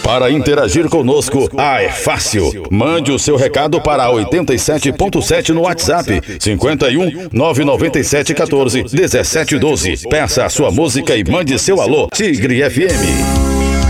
Para interagir conosco, é fácil. Mande o seu recado para 87.7 no WhatsApp, 51 997 14 17 12. Peça a sua música e mande seu alô. Tigre FM.